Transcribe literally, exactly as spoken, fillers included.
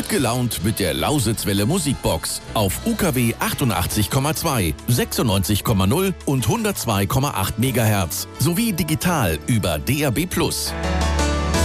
Gut gelaunt mit der Lausitzwelle Musikbox auf U K W achtundachtzig Komma zwei, sechsundneunzig Komma null und hundertzwei Komma acht Megahertz sowie digital über D A B plus.